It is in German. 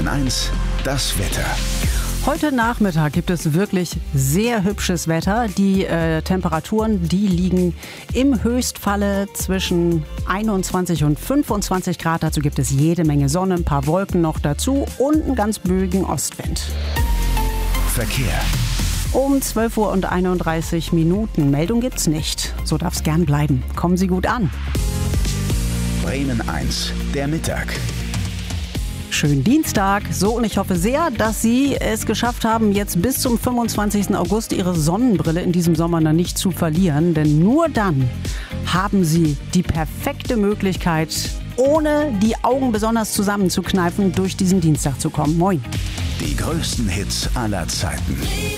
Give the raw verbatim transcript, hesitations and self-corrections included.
Bremen eins, das Wetter. Heute Nachmittag gibt es wirklich sehr hübsches Wetter. Die äh, Temperaturen, die liegen im Höchstfalle zwischen einundzwanzig und fünfundzwanzig Grad. Dazu gibt es jede Menge Sonne, ein paar Wolken noch dazu und einen ganz böigen Ostwind. Verkehr. Um zwölf Uhr und einunddreißig Minuten. Meldung gibt's nicht. So darf's gern bleiben. Kommen Sie gut an. Bremen eins, der Mittag. Schönen Dienstag. So, und ich hoffe sehr, dass Sie es geschafft haben, jetzt bis zum fünfundzwanzigsten August Ihre Sonnenbrille in diesem Sommer noch nicht zu verlieren. Denn nur dann haben Sie die perfekte Möglichkeit, ohne die Augen besonders zusammenzukneifen, durch diesen Dienstag zu kommen. Moin. Die größten Hits aller Zeiten.